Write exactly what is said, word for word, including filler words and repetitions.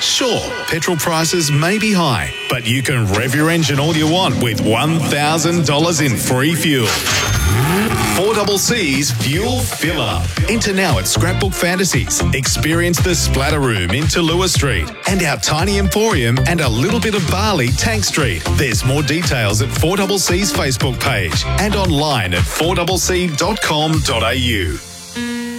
Sure, petrol prices may be high, but you can rev your engine all you want with one thousand dollars in free fuel. four C C's Fuel Fill Up. Enter now at Scrapbook Fantasies. Experience the Splatter Room in Tallulah Street and our Tiny Emporium and a little bit of Barley, Tank Street. There's more details at four C C's Facebook page and online at four c c dot com dot a u.